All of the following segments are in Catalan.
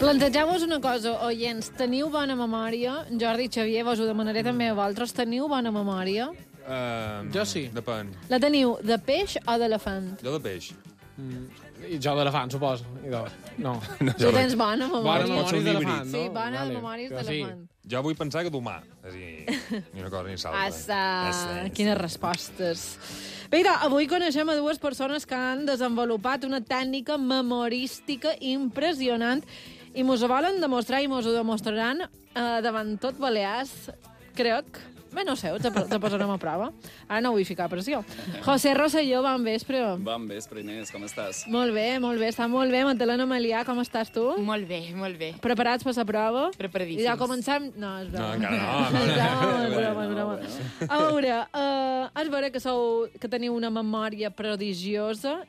Plantegeu-vos una cosa, oients, teniu bona memòria? Jordi, Xavier, vos ho demanaré també a vosaltres. Teniu bona memòria? Jo sí. Depèn. La teniu de peix o d'elefant? Jo de peix. I jo d'elefant, suposo. No. Tu tens bona memòria. Bona Pot ser memòria un d'elefant, no? Sí, bona Vale. memòria Que d'elefant. Jo vull pensar que d'humà. És a dir, ni una cosa ni l'altra. Quines respostes. Bé, avui coneixem a dues persones que han desenvolupat una tècnica memorística impressionant i mos ho volen demostrar i mos ho demostraran davant tot Balears, crec. Bé, no sé, te posarem a prova. Ara no vull ficar pressió. José Rosselló, bon vespre. Bon vespre, Inés, com estàs? Molt bé, està molt bé. Magdalena Melià, com estàs tu? Molt bé, molt bé. Preparats per la prova? Preparadíssims. I ja comencem... No, és broma. No, encara no. És broma. A veure, és vera que teniu una memòria prodigiosa.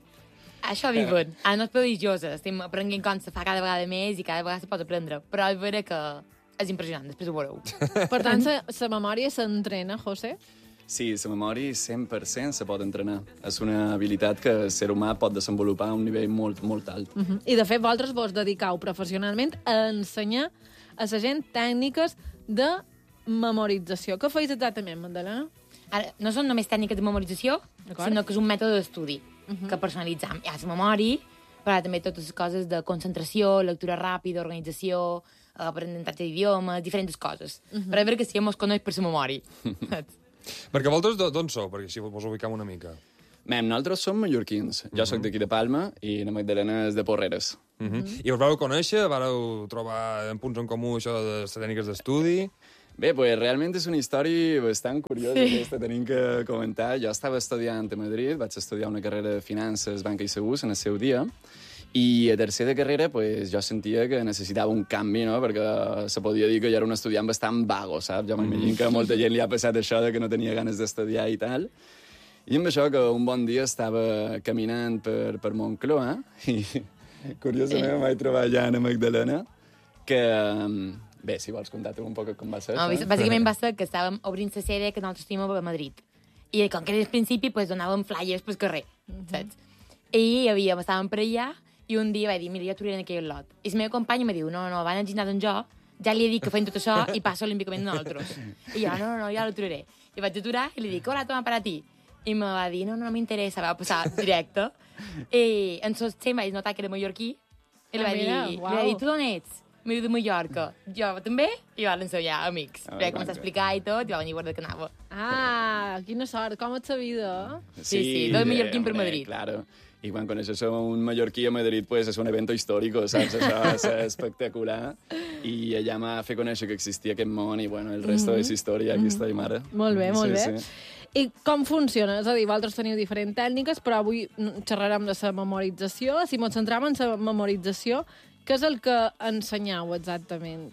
Això diuen. No és prodigiosa. Estem aprenent com se fa cada vegada més i cada vegada se pot aprendre. Però és vera que és impressionant, després ho veureu. Per tant, la memòria s'entrena, José? Sí, la memòria 100% se pot entrenar. És una habilitat que el ser humà pot desenvolupar a un nivell molt, molt alt. I, de fet, vosaltres vos dedicau professionalment a ensenyar a la gent tècniques de memorització. Què feis exactament, Magdalena? Ara, no són només tècniques de memorització, sinó que és un mètode d'estudi que personalitzam. Hi ha la memòria, però també totes les coses de concentració, lectura ràpida, organització, aprenentatge d'idiomes, diferents coses. Però és vera que sí, mos coneix per la memòria. Perquè vosaltres d'on sou? Perquè així vos ubicam una mica. Nosaltres som mallorquins. Jo sóc d'aquí de Palma i la Magdalena és de Porreres. I us vau conèixer? Vareu trobar en punts en comú això de les tècniques d'estudi? Bé, pues realment és una història bastant curiosa aquesta, tenim que comentar. Jo estava estudiant a Madrid, vaig estudiar una carrera de finances, banca i segurs en el seu dia, i a tercer de carrera pues, jo sentia que necessitava un canvi, no? Perquè se podia dir que jo era un estudiant bastant vago, saps? Jo m'imagino que a molta gent li ha passat això de que no tenia ganes d'estudiar i tal. I amb això que un bon dia estava caminant per Moncloa i curiosament em vaig trobar allà a Magdalena que... Bé, si vols contar-te un poc com va ser. No, bàsicament va ser que estàvem obrint la sede que nosaltres tenim a Madrid. I com que era el principi, pues, donàvem flyers pel carrer, saps? I estàvem per allà i un dia vaig dir, mira, jo aturaré en aquell lot. I la meva companya em diu, no, van al gimnàs amb jo, ja li he dit que feim tot això i passo olímpicament nosaltres. I jo, no, ja l'aturaré. I vaig aturar i li dic, hola, toma per a ti. I me va dir, no m'interessa, va passar directe. I en sostre vaig notar que era mallorquí i li vaig dir, tu d'on ets? M'he dit de Mallorca. Jo també, i vam ensenyar amics. Vaig començar a explicar i tot, i va venir a guardar que anava. Quina sort, com et sabia? Sí, dos mallorquins per Madrid. Claro. I quan coneixes un mallorquí a Madrid, pues és un evento històric, saps? Això és espectacular. I allà m'ha fet conèixer que existia aquest món i, bueno, el resto és història, aquí estem ara. Molt bé, molt bé. I com funciona? És a dir, vosaltres teniu diferents tècniques, però avui xerrarem de la memorització. Si ens centram en la memorització, què és el que ensenyeu exactament?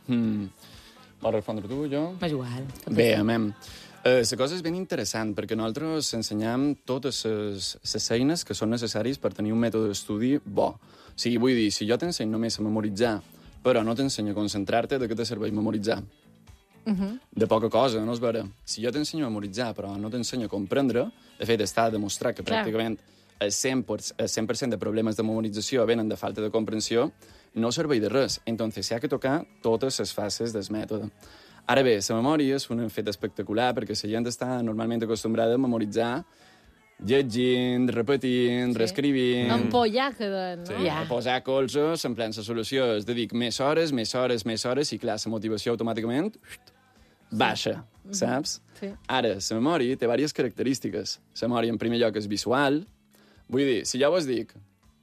Vols respondre tu, jo? M'és igual. Bé, amem. La cosa és ben interessant, perquè nosaltres ensenyam totes les eines que són necessàries per tenir un mètode d'estudi bo. O sigui, vull dir, si jo t'ensenyo només a memoritzar, però no t'ensenyo a concentrar-te, de què te serveix memoritzar? De poca cosa, no és vera? Si jo t'ensenyo a memoritzar, però no t'ensenyo a comprendre, de fet, està demostrat que pràcticament el 100% de problemes de memorització venen de falta de comprensió, no serveix de res. Entonces, s'ha que tocar totes les fases del mètode. Ara bé, la memòria és un fet espectacular perquè la gent està normalment acostumbrada a memoritzar llegint, repetint, reescrivint... Empollar cada... no? Sí, a posar colzos, empleant la solució. Es dedica més hores, i clar, la motivació automàticament baixa, saps? Sí. Ara, la memòria té diverses característiques. La memòria, en primer lloc, és visual. Vull dir, si jo vos dic,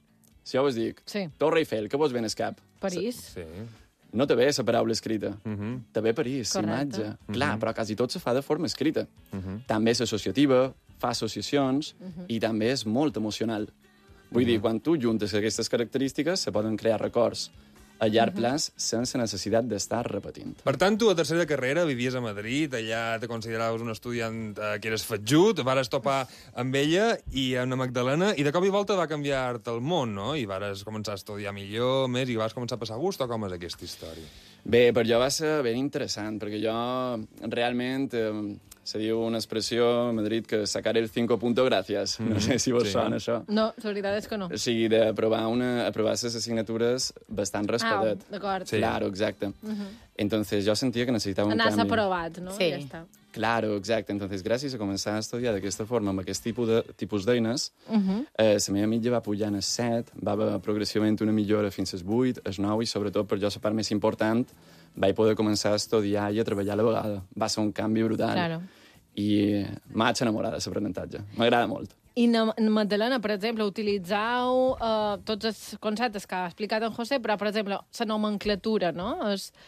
Torre Eiffel, què vos ven al cap? París. Sí. No te ve la paraula escrita. Te ve París, Correcte. imatge. Clar, però quasi tot se fa de forma escrita. També és associativa, fa associacions i també és molt emocional. Vull dir, quan tu juntes aquestes característiques, se poden crear records a llarg plaç sense necessitat d'estar repetint. Per tant, tu a tercera de carrera vivies a Madrid, allà te consideraves un estudiant que eres fatjut, vares topar amb ella i amb la Magdalena, i de cop i volta va canviar-te el món, no? I vares començar a estudiar millor, més, i vas començar a passar gust, o com és aquesta història? Bé, per jo va ser ben interessant, perquè jo realment Se diu una expressió a Madrid que sacar el 5 punto gracias. No sé si vos sona això. No, la veritat és que no. O sigui, d'aprovar les assignatures bastant raspadet. D'acord. Sí. Claro, exacte. Entonces jo sentia que necessitava un Anar-se canvi. aprovat, no? Sí. Ja està. Claro, exacte. Entonces, gràcies a començar a estudiar d'aquesta forma, amb aquest tipus d'eines, la meva mitja va pujar a 7, va haver progressivament una millora fins als 8, als 9, i sobretot, per jo, la part més important, vaig poder començar a estudiar i a treballar a la vegada. Va ser un canvi brutal. Claro. I m'haig enamorat de l'aprenentatge. M'agrada molt. I, Magdalena, per exemple, utilitzau tots els conceptes que ha explicat en José, però, per exemple, la nomenclatura, no?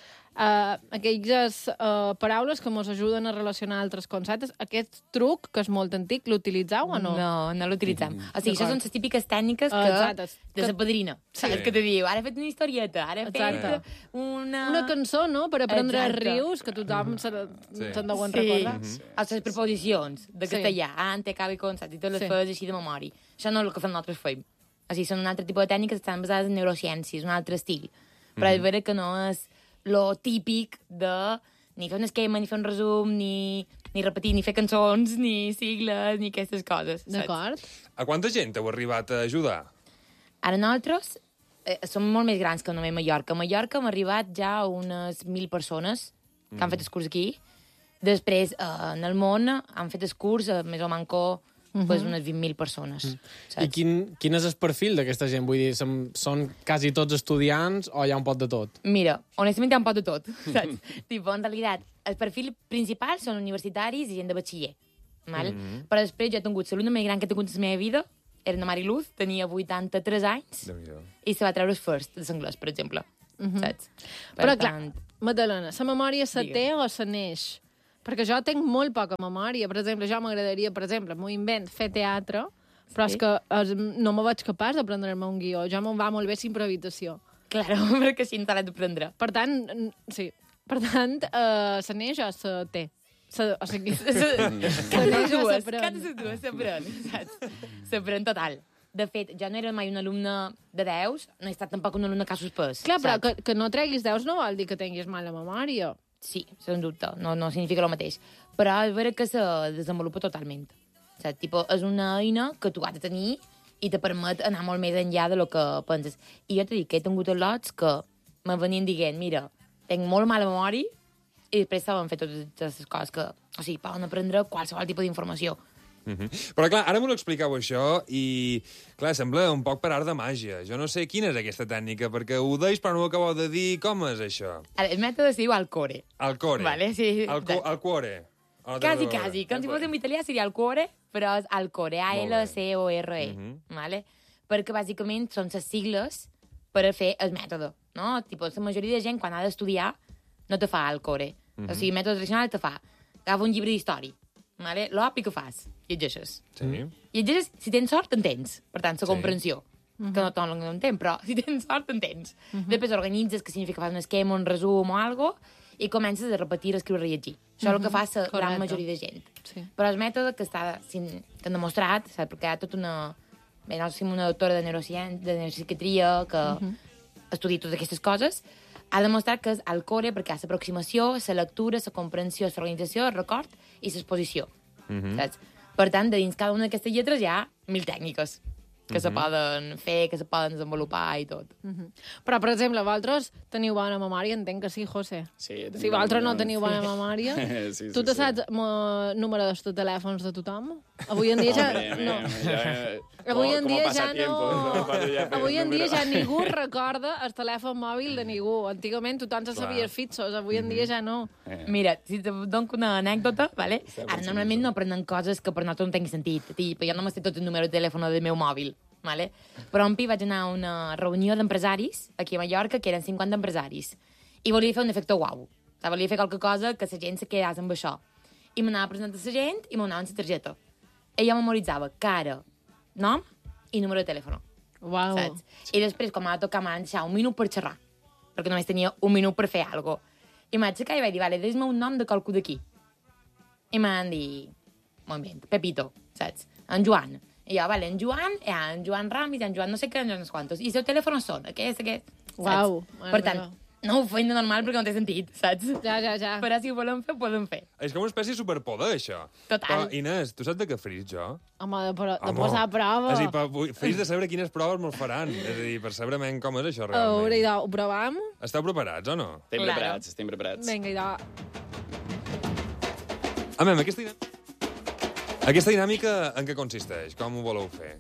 Aquelles paraules que ens ajuden a relacionar altres conceptes. Aquest truc, que és molt antic, l'utilitzau o no? No l'utilitzem. O sigui, això són les típiques tècniques de la padrina. Saps que te diu? Ara he fet una historieta, ara he fet una cançó, no?, per aprendre rius, que tothom se'n deuen recordar. O les preposicions de castellà, ante, cabe, concept, i totes les fes així de memòria. Això no és el que fem nosaltres fem. O sigui, són un altre tipus de tècniques que estan basades en neurociències, un altre estil. Però és vera que no és lo típic de ni fer un esquema, ni fer un resum, ni repetir, ni fer cançons, ni sigles, ni aquestes coses. D'acord. A quanta gent heu arribat a ajudar? Ara nosaltres som molt més grans que només Mallorca. A Mallorca hem arribat ja a unes 1.000 persones que han fet el curs aquí. Després, en el món, han fet el curs, més o manco, pues unes 20.000 persones. I quin és el perfil d'aquesta gent? Vull dir, són quasi tots estudiants o hi ha un pot de tot? Mira, honestament hi ha un pot de tot, saps? Tipo, en realitat, el perfil principal són universitaris i gent de batxiller, val? Però després jo he tingut l'alumne més gran que he tingut en la meva vida, era una Mariluz, tenia 83 anys, i se va treure el first de l'anglès, per exemple, saps? Però, clar, Magdalena, la memòria se té o se neix? Perquè jo tinc molt poca memòria. Per exemple, jo m'agradaria, per exemple, m'ho invent, fer teatre, però és que no me veig capaç d'aprendre-me un guió. Jo me'n va molt bé l'improvisació. Claro, perquè així no t'ha d'aprendre. Per tant, sí. Per tant, se neix o se té? O sigui, Cada les dues s'aprèn, saps? S'aprèn total. De fet, jo no era mai un alumne de 10, no he estat tampoc un alumne que ha suspès. clar, però que no treguis 10 no vol dir que tinguis mala memòria. Sí, sens dubte, no significa el mateix. Però és vera que se desenvolupa totalment. Saps? Tipo, és una eina que tu has de tenir i te permet anar molt més enllà de lo que penses. I jo t'he dit que he tingut lots que me venien dient, mira, tinc molt mala memòria, i després saben fer totes aquestes coses que, o sigui, poden aprendre qualsevol tipus d'informació. Però, clar, ara m'ho expliqueu això i, clar, sembla un poc per art de màgia. Jo no sé quina és aquesta tècnica, perquè ho deis però no ho acabeu de dir. Com és això? Ara, el mètode es diu Alcore. Alcore. Vale, sí. El cuore. Quasi. Com si fos en italià seria Alcore, però és Alcore, A-L-C-O-R-E. Vale? Perquè, bàsicament, són les sigles per a fer el mètode. No? Tipo, la majoria de gent, quan ha d'estudiar, no te fa Alcore. O sigui, el mètode tradicional te fa agafa un llibre d'història. Vale? L'OP i què fas? Llegeixes. Sí. Llegeixes, si tens sort, entens. Per tant, la comprensió. Que no tothom l'entén, però si tens sort, entens. Després organitzes, que significa que fas un esquema, un resum o algo, i comences a repetir, escriure i llegir. Això és el que fa la gran majoria de gent. Sí. Però el mètode que t'han demostrat, saps? Perquè hi ha tota una... Bé, nosaltres som una doctora de neuropsiquiatria que estudia totes aquestes coses, ha demostrat que és el core perquè hi ha l'aproximació, la lectura, la comprensió, l'organització, el record i l'exposició. Saps? Per tant, de dins cada una d'aquestes lletres hi ha 1.000 tècniques que se poden fer, que se poden desenvolupar i tot. Però, per exemple, vosaltres teniu bona memòria, entenc que sí, José. Sí, Si vosaltres no teniu bona memòria, Sí, tu te saps el número dels telèfons de tothom? Avui en dia ja... No. Avui en dia ja no... Avui en dia ja ningú recorda el telèfon mòbil de ningú. Antigament tothom se sabia els fitxos, avui en dia ja no. Mira, si te dono una anècdota, vale? Ara normalment no aprenen coses que per nosaltres no tinguin sentit. Tipo, jo no me sé tot el número de telèfon del meu mòbil, vale? Però un pi vaig anar a una reunió d'empresaris aquí a Mallorca, que eren 50 empresaris, i volia fer un efecte uau. Volia fer qualque cosa que la gent se quedés amb això. I m'anava presentant la gent i m'anaven la targeta. I jo memoritzava cara, nom i número de telèfon. Uau. Saps? I després, com m'ha tocat, m'han deixat un minut per xerrar, perquè només tenia un minut per fer alguna cosa. I m'ha aixecat i vaig dir, vale, deixa'm un nom de qualcú d'aquí. I m'han dit, m'ho invento, Pepito, saps? En Joan. I jo, vale, en Joan Ramis, en Joan no sé què, en Joan no sé quantos. I el seu telèfon són, aquest. Uau. Per tant, No ho feim de normal perquè no té sentit, saps? Ja. Però si ho volem fer, ho podem fer. És com una espècie de superpoder, això. Total. Però, Inés, tu saps de què fris, jo? Home, de posar a prova. És a dir, fris de saber quines proves me'ls faran. És a dir, per saber com és això, realment. Veure, idò, ho provam? Esteu preparats o no? Estem preparats. Vinga, idò. Amem, aquesta dinàmica en què consisteix? Com ho voleu fer?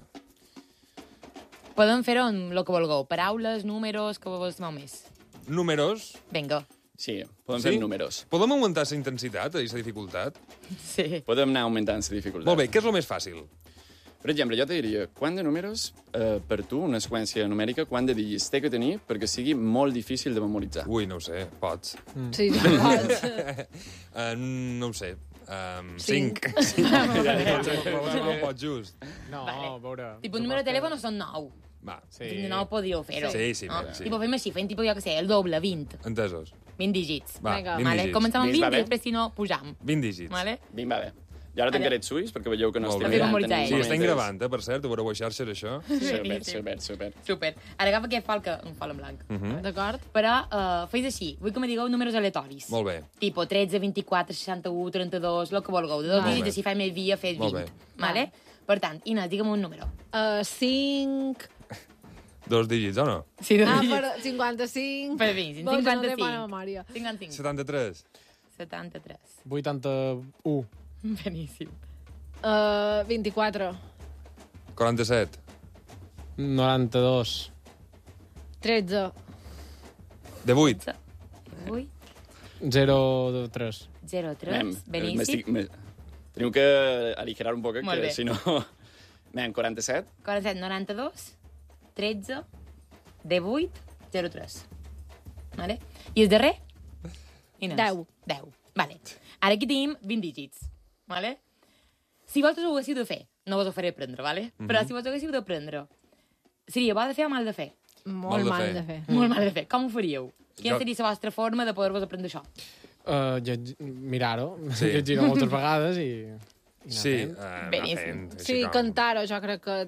Podem fer-ho amb el que vulgueu. Paraules, números, que vos estimeu més. Números? Vinga. Sí, podem fer números. Podem augmentar la intensitat i la dificultat? Sí. Podem anar augmentant la dificultat. Molt bé, què és el més fàcil? Per exemple, jo te diria, quant de números, per tu, una seqüència numèrica, quant de digits té que tenir perquè sigui molt difícil de memoritzar? Ui, no ho sé, pots. Sí, ja pots. No ho sé. Cinc. 5. Pots just. No, Vale. a veure... Tipo, el número de telèfon són 9. Va, Sí. De 9 podíeu fer-ho. Sí, no? sí. Tipo, fem així, fem tipo, jo què sé, el doble, 20. entesos. 20 dígits. Va, Vinga. 20 Vale? dígits. Comencem amb 20, 20 va i bé. després, si no, pujam. 20 dígits. Vale? Vinga, va bé. I ara tancaré els ulls perquè veieu que no Molt estem bé. Fem mirant. memoritzar, tenim Sí, eh? estem moments. gravant, per cert, ho veureu a xarxes, això. Super. Super. Ara agafa aquest fol que un fol en blanc. D'acord? Però feis així. Vull que me digueu números aleatoris. Molt bé. Tipo 13, 24, 61, 32, el que vulgueu. De dos Molt dígits, bé. si fem el dia, fes 20. Molt bé. Vale? Per tant, Inés, digue'm un número. 5... 2 dígits, o no? Sí, Ah, per 55... Per 20, Veus, no té 55. bona memòria. 55. 73. 73. 81. Beníssim. 24... 47. 92. 13... 18. 8, 03. 03. Beníssim. Teniu que aligerar un poc, Molt bé. que si no... 47. 47, 92, 13, 18, 03. Vale? I el darrer? Inés. 10. 10. Vale. Ara aquí tenim 20 dígits. Vale? Si vosaltres ho haguéssiu de fer, no vos ho faré prendre, vale? Però si vos ho haguéssiu de prendre, seria bo de fer o mal de fer? Molt de mal fer. de fer. Molt mal de fer. Com ho faríeu? Quina Jo- seria la vostra forma de poder-vos aprendre això? Mirar-ho, Sí. llegir-ho moltes vegades i anar Sí, fent. Beníssim. Sí, cantar-ho, jo crec que...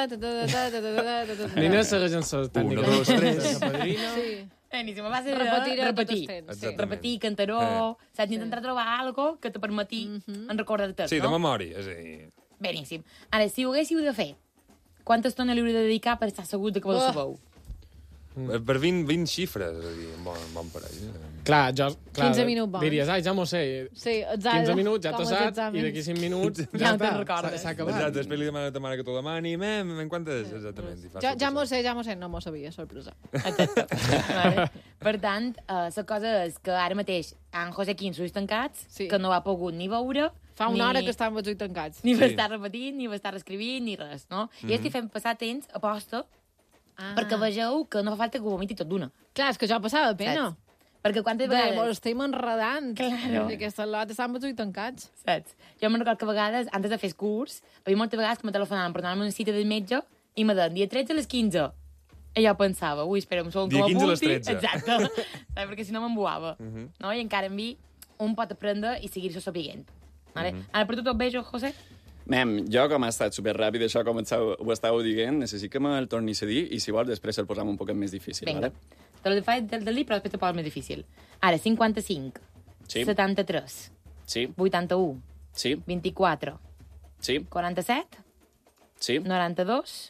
Nina segueix en la tècnica. 1, 2, 3. de padrina. Sí. Beníssim, a base de Repetir-ho tot repetir. el temps. Exactament. Repetir, cantaró, saps? Intentar trobar algo que te permeti en recordar-te, Sí, de no? memòria, és a dir... Beníssim. Ara, si ho haguéssiu de fer, quanta estona li hauríeu de dedicar per estar segur de que vos ho sabeu? Per 20 xifres, és a dir, un bon parell. Clar, jo... Clar, 15 minuts bons. Diries, ja m'ho sé. Sí, examen. 15 minuts, ja com t'ho els saps, i exàmens. d'aquí 5 minuts Ja no te'n està, recordes. s'ha acabat. Exacte, després li demana a ta mare que t'ho demani, en quantes? Exactament. i fas tot Ja això. m'ho sé, no m'ho sabia, sorpresa. Exacte. Vale. Per tant, la cosa és que ara mateix en José Quim s'ho tancats, Sí. que no ha pogut ni veure... Fa una ni- hora que estan amb els ulls tancats. Ni Sí. va estar repetint, ni va estar escrivint, ni res, no? I estic fent passar temps a posta perquè vegeu que no fa falta que ho vomiti tot d'una. Clar, és que jo passava pena. Saps? Perquè quantes Bé, mos vegades... estem enredant. Claro. I aquesta lot estan amb els ulls tancats. Saps? Jo me'n recordo que a vegades, antes de fer el curs, hi havia moltes vegades que me telefonaven per donar-me una cita del metge i me deien dia 13 a les 15. I jo pensava, ui, espera, un segon que Dia 15 a les m'apunti. 13. Exacte. Saps? Perquè si no m'embuava. No? I encara en mi un pot aprendre i seguir-se sapiguent. Vale? Ara per tu tot bé, jo, José? Jo, com ha estat superràpid, això com ho estàveu dient, necessito que me'l tornis a dir i, si vols, després el posam un poc més difícil, Vinga. vale? Te lo faig del dir, però després te poso més difícil. Ara, 55, Sí. 73, Sí, 81, sí, 24, sí, 47, sí, 92,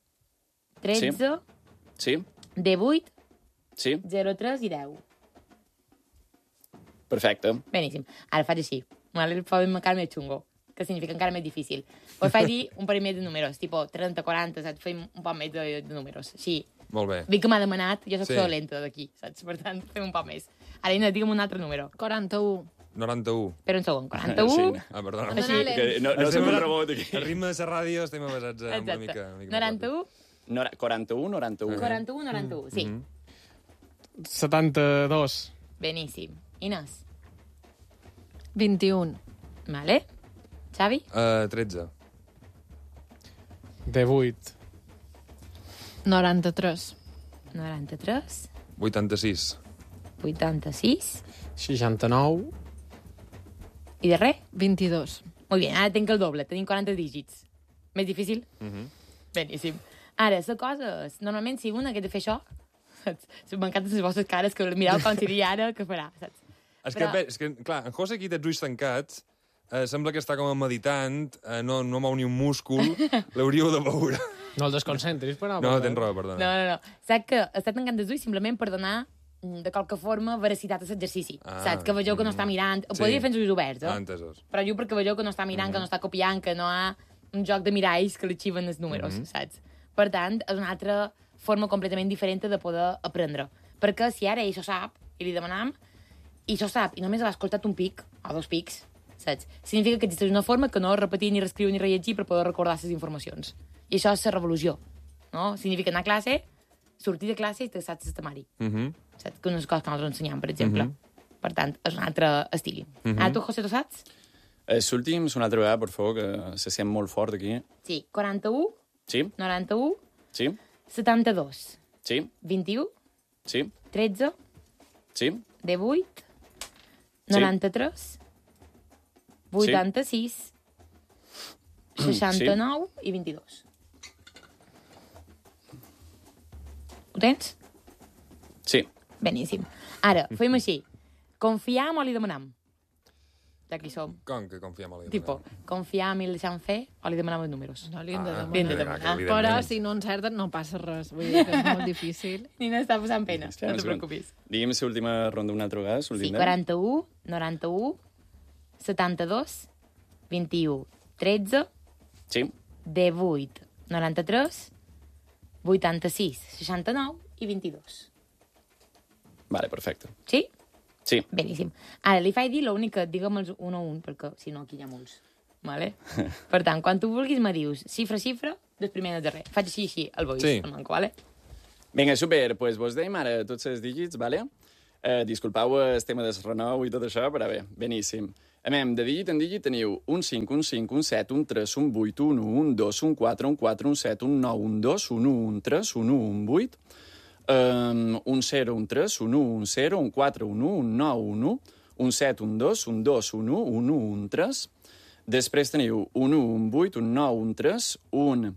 13, sí, 18, sí, 03 i 10. perfecte. Beníssim. Ara faig així. Vale? Fa encara més xungo, que significa encara més difícil. Us faig dir un parell més de números, tipo 30, 40, saps? Fem un poc més de números. Així. Molt bé. Dic que m'ha demanat, jo soc Sí. dolenta d'aquí, saps? Per tant, fem un poc més. Ara, Ina, digue'm un altre número. 41. 91. Espera un segon. 41, Sí. Ah, perdona. Hem d'anar lents. Que no som un robot aquí. El ritme de la ràdio estem avasats una exacte. mica... 91, 41, 91. 41, 91, sí. 72. Beníssim. Inés, 21. vale? Xavi? 13. 18. 93. 93, 86. 86, 69. i darrer? 22. Molt bé, ara tinc el doble, tenim 40 dígits. Més difícil? Beníssim. Ara, la cosa és, normalment si un hagués de fer això, saps? M'encanten les vostres cares, que mireu com si diria ara, què farà, saps? És que, clar, en José aquí té els ulls tancats, sembla que està com a meditant, no mou ni un múscul, l'hauríeu de veure. No el desconcentris, però... No, tens raó, perdona. No. Saps que està tancant els ulls simplement per donar de qualque forma veracitat a l'exercici. Saps? Que vegeu que no està mirant. Ho podria fer els ulls oberts, Entesos. Però jo perquè vegeu que no està mirant, que no està copiant, que no ha un joc de miralls que li xiven els números, saps? Per tant, és una altra forma completament diferent de poder aprendre. Perquè si ara ell ho sap, i li demanam, i ho sap, i només l'ha escoltat un pic, o 2 pics, saps? Significa que existeix una forma que no repetir, ni reescriure, ni rellegir per poder recordar les informacions. I això és la revolució, no? Significa anar a classe, sortir de classe i te saps el temari. Saps? Que unes coses que nosaltres ensenyam, per exemple. Per tant, és un altre estil. Ara tu, José, tu saps? Els últims, una altra vegada, per favor, que se sent molt fort aquí. Sí, 41, Sí, 91, sí, 72, sí, 21, sí, 13, sí, 18, 93, 86, 69 i 22. Ho tens? sí. Beníssim. Ara, fem així. Confiam o li demanam? Ja que hi som. Com que confiem en Tipo, confiam i el deixam fer o li demanam els números? No li hem de Li hem demanar. de demanar. Però si no encerten no passa res. Vull dir que és molt difícil. Ni no està posant pena, Espera no un te segon. preocupis. Digui'm l'última ronda una altra vegada. Sí, l'últim 41, 91, 72, 21, 13, Sí, 18, 93, 86, 69 i 22. vale, perfecte. Sí? Sí, Beníssim. Ara, li faig dir l'únic que digue'm els un a un, perquè si no aquí hi ha molts. Vale? Per tant, quan tu vulguis me dius xifra, des primer del darrer. Faig així, el voice, Sí. el manco, vale? vinga, super, pues vos deim ara tots els dígits, vale? Disculpeu el tema del renou i tot això, però bé, beníssim. De dígit en dígit teniu un 5, un 5, un 7, un 3, un 8, un 1, un 2, un 4, un 4, un 7, un 9, un 2, un 1, un 3, un 1, un 8, un 0, un 3, un 1, un 0, un 4, un 1, un 9, un 1, un 7, un 2, un 2, un 1, un 1, un 3. Després teniu un 1, un 8, un 9, un 3, un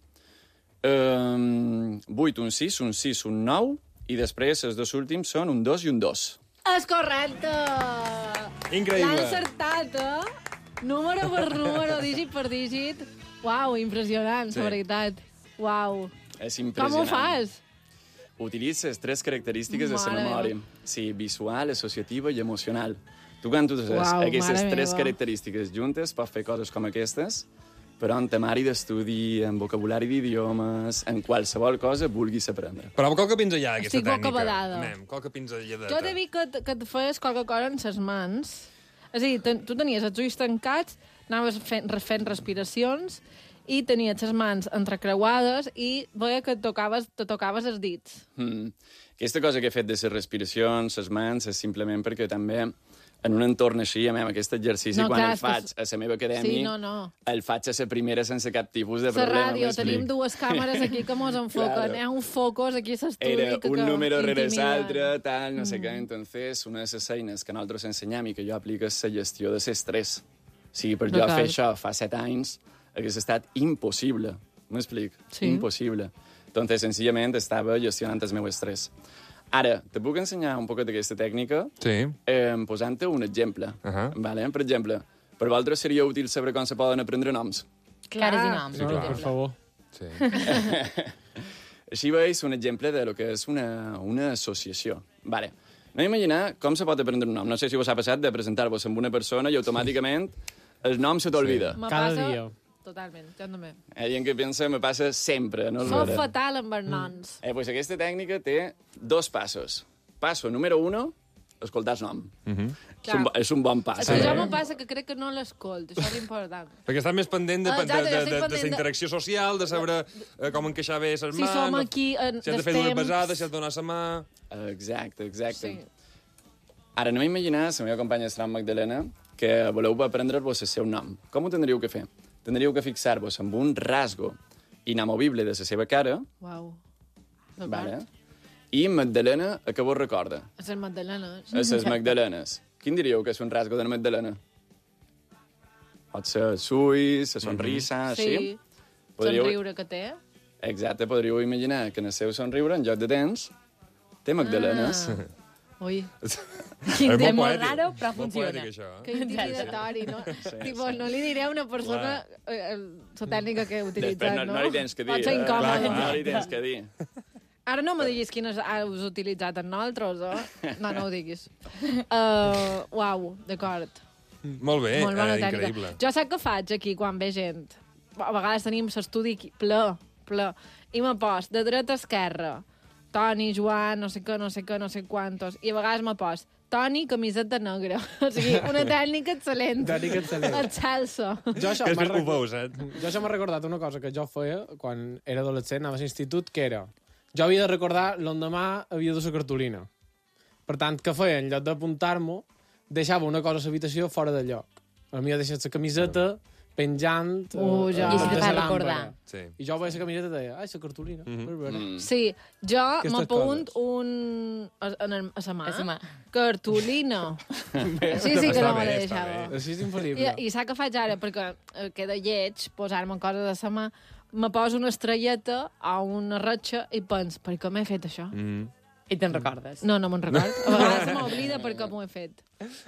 8, un 6, un 6, un 9, i després els dos últims són un 2 i un 2. És correcte! Increïble. L'ha encertat, eh? Número per número, dígit per dígit. Uau, impressionant, Sí. la veritat. Uau. És Com impressionant. ho fas? Utilitzes 3 característiques de la Mare memòria. meva. Sí, visual, associativa i emocional. Tu, quan tu uses Uau, aquestes mare 3 meva. característiques juntes, pots fer coses com aquestes, però en temari d'estudi, en vocabulari d'idiomes, en qualsevol cosa vulguis aprendre. Però qual que pinzellada, aquesta Estic tècnica? bocabadada. Anem, qual que pinzelladeta? Jo t'he dit que et feies qualque cosa en ses mans. És a dir, tu tenies els ulls tancats, anaves fent respiracions i tenies les mans entrecreuades i veia que te tocaves els dits. Aquesta cosa que he fet de les respiracions, les mans, és simplement perquè també en un entorn així, aquest exercici, No, quan clar, el és que faig a la meva acadèmia, Sí, no. el faig a la primera sense cap tipus de La problema. ràdio, m'explic? tenim dues càmeres aquí que mos enfoquen. Claro. Hi ha un focus aquí a l'estudi Era que un número rere intimida. l'altre, tal, no sé què. Entonces, una de les eines que nosaltres ensenyam i que jo aplico és la gestió de l'estrès. Sí, per jo D'acord. fer això fa 7 anys hagués estat impossible. M'explic? Sí. Impossible. Entonces, senzillament, estava gestionant el meu estrès. Ara, te puc ensenyar un poc d'aquesta tècnica Sí. posant-te un exemple. Vale? Per exemple, per vosaltres seria útil saber com se poden aprendre noms. Cares i noms, Sí, per clar. Per exemple. favor. Sí. Així veus un exemple de lo que és una associació. Vale. No imaginar com se pot aprendre un nom. No sé si vos ha passat de presentar-vos amb una persona i automàticament el nom se t'olvida. Me Cada passa... dia. Totalment, jo també. I en què pensa, me passa sempre. No és Sóc vera. fatal amb els noms. Pues aquesta tècnica té 2 passos. Passo número 1, escoltar el nom. És un bon pas. És que jo me passa que crec que no l'escolto, això és important. Perquè estàs més pendent de Exacte, jo estic la pendent de- interacció social, de saber com encaixar bé les mans... Si som aquí en si has de fer dues pesades, si has de donar la mà... Exacte. Sí. Ara, anem a imaginar, la meva companya Estran Magdalena, que voleu aprendre-vos el seu nom. Com ho tindríeu que fer? Tindríeu que fixar-vos amb un rasgo inamovible de la seva cara, Uau. vale? I Magdalena, a què vos recorda? És el Magdalena. A les Magdalenes. Quin diríeu que és un rasgo de la Magdalena? Pot ser els ulls, la sonrisa, Sí, així? Podríeu- somriure que té. Exacte, podríeu imaginar que en el seu somriure, en lloc de dents, té magdalenes. Ui, Quin És molt raro, però funciona. Poètic, això. que intimidatori, no? Tipo, no li diré a una persona la tècnica que he utilitzat, Després no? no li tens que dir. Pot ser incòmode. No li tens que dir. Ara no me diguis quines has utilitzat en nosaltres, No ho diguis. Uau, d'acord. Molt bé, Molt bona tècnica. increïble. Jo sap què faig aquí quan ve gent? A vegades tenim l'estudi ple. I m'ha post de dreta a esquerra. Toni, Joan, no sé quantos. I a vegades m'ha post Toni, camiseta negra. O sigui, una tècnica excel·lent. Tècnica excel·lent. Excelsa. Jo això Que m'ha després ho veus, eh? Jo això m'ha recordat una cosa que jo feia quan era adolescent, anava a l'institut, que era... Jo havia de recordar l'endemà havia de la cartolina. Per tant, què feia? En lloc d'apuntar-m'ho, deixava una cosa a l'habitació fora de lloc. A mi deixat la camiseta penjant... Ja. I així te de fa la recordar. làmpara. Sí. I jo veia la camiseta i deia, ai, la cartolina. Sí, jo Aquestes m'apunt coses. a la mà. A la mà. Cartolina. Sí, que Està no me la bé, està deixava. bé. Així és infal·lible. I saps què faig ara? Perquè queda lleig posar-me coses a la mà. Me poso una estrelleta a una ratxa i penso, per què m'he fet això? I te'n recordes. No me'n record. A vegades m'oblida per què m'ho he fet.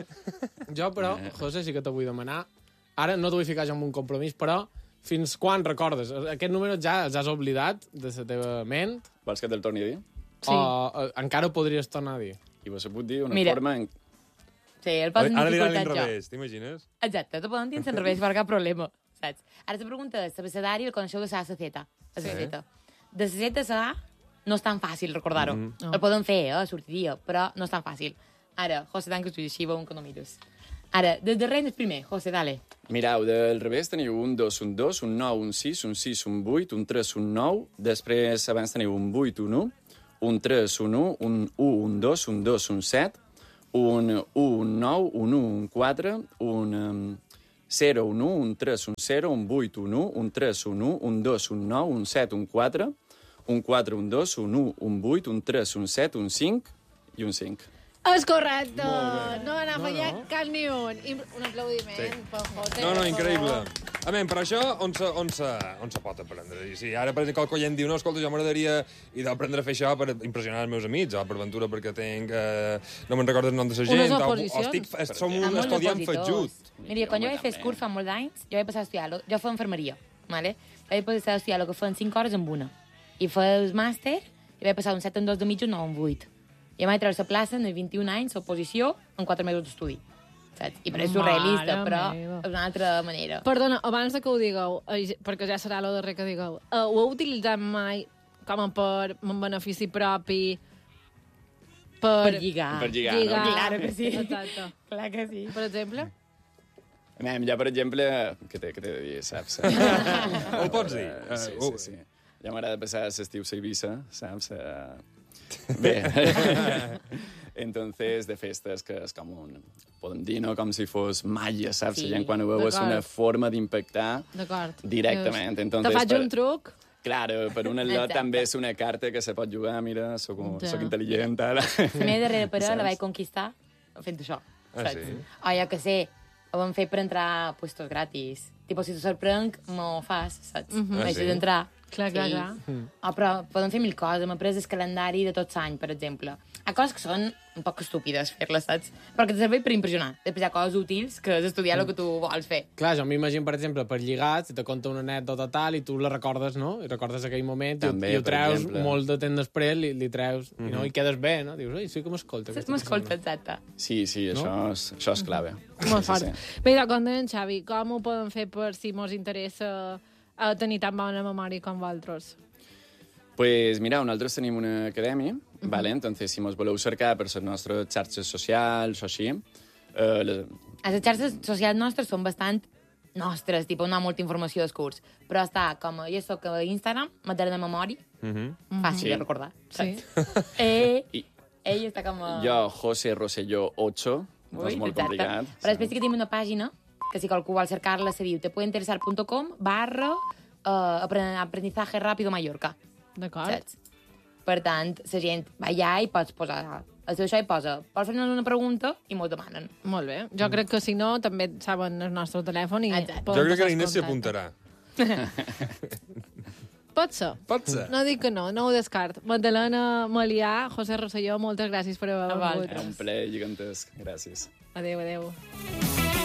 Jo, però, José, sí que te vull demanar... Ara no t'ho vull ficar jo en un compromís, però fins quan recordes? Aquest número ja els has oblidat de la teva ment? Vols que te'l torni a dir? Sí. O encara ho podries tornar a dir? I vos he pogut dir una Mira. forma... Sí, el posen Ara dirà dificultat jo. l'inrevés, t'imagines? Exacte, te poden dir en revés per cap problema, saps? Ara la pregunta és, l'abecedari el coneixeu de la Z. De la Z a la A no és tan fàcil recordar-ho. El podem fer, sortiria, però no és tan fàcil. Ara, José, tant que estudis així, veuen que no mires. Ara, des darrere és primer. José, dale. Mireu, del revés teniu un 2, un 2, un 9, un 6, un 6, un 8, un 3, un 9. Després, abans teniu un 8, un 1, un 3, un 1, un 1, un 2, un 2, un 7, un 1, un 9, un 1, un 4, un 0, un 1, un 3, un 0, un 8, un 1, un 3, un 1, un 2, un 9, un 7, un 4, un 4, un 2, un 1, un 8, un 3, un 7, un 5 i un 5. És correcte! No n'ha fallat cap ni un. I un aplaudiment per José. No, increïble. A veure, per això, on se pot aprendre? I si ara, per exemple, qualcú em diu, no, escolta, jo m'agradaria aprendre a fer això per impressionar els meus amics, o per aventura perquè tinc... no me'n recordo el nom de la gent. Unes o oposicions. som un Amb molts estudiant opositors. fatjut. Mira, quan jo vaig fer el curs fa molts anys, jo vaig passar a estudiar... Jo feia infermeria, ¿vale? Vaig passar a estudiar el que feien 5 hores en una. I feia el màster, i vaig passar un 7 en 2 de mitja, un 9 en 8. I em vaig treure la plaça en 21 anys, l'oposició, en 4 mesos d'estudi. Saps? I per és surrealista, Mare però meva. és una altra manera. Perdona, abans de que ho digueu, perquè ja serà el darrer que digueu, ho heu utilitzat mai com a per un benefici propi? Per lligar. Per lligar, no? Claro que sí. Exacte. Clar que sí. Per exemple? Jo, per exemple, què t'he de dir, saps? Ho pots dir? Sí. Ja m'agrada passar l'estiu a Eivissa, saps? Bé. Entonces, de festes, que és com un... Podem dir, no? Com si fos malla, saps? Sí, La gent quan ho veu és una d'acord. forma d'impactar D'acord. directament. Entonces, Te faig un truc? Claro, per un lot Exacte. també és una carta que se pot jugar, mira, soc Ja. intel·ligent, ara. La meva darrera parella la Saps? vaig conquistar fent això. Ah, saps? sí? O jo que sé, ho vam fer per entrar a puestos gratis. Tipo, si te sorprenc, m'ho fas, saps? Ah, Vaig sí? d'entrar. Clar. Però podem fer mil coses. M'he pres el calendari de tot l'any, per exemple. Hi ha coses que són un poc estúpides fer-les, saps? Però que te serveix per impressionar. Després hi ha coses útils que és estudiar el que tu vols fer. Clar, jo m'imagino, per exemple, per lligar, si te conta una anècdota tal i tu la recordes, no? I recordes aquell moment També, i ho per treus exemple. molt de temps després, li treus, i, no? I quedes bé, no? Dius, sí que m'escolta. aquesta M'escolta, persona." exacte. Sí, això és clave. Molt Sí, fort. sí. Bé, com deia en Xavi, com ho podem fer per si mos interessa tenir tan bona memòria com vosaltres? Pues mira, nosaltres tenim una acadèmia, vale? Entonces, si mos voleu cercar per les nostres xarxes socials o així, Les xarxes socials nostres són bastant nostres, tipus, no hi ha molta informació del curs. Però està com, jo soc a Instagram, materna memòria, fàcil Sí. de recordar. Sí. I Ell està com a... jo, José Rosselló 8, no és molt exacte. complicat. Però després sí que tenim una pàgina, que si qualcú vol cercar-la, se diu tepueinteresar.com/aprendizaje rápido Mallorca. D'acord. Saps? Per tant, la gent va allà i pots posar... El seu això i posa, vols fer-nos una pregunta? I m'ho demanen. Molt bé. Jo crec que si no, també saben el nostre telèfon i... Exacte. poden Jo crec que passar l'Inés s'hi els contactes. apuntarà. Pot ser. Pot ser. No dic que no ho descart. Magdalena Malià, José Rosselló, moltes gràcies per haver A vingut. vosaltres. Un plaer gigantesc. Gràcies. Adéu.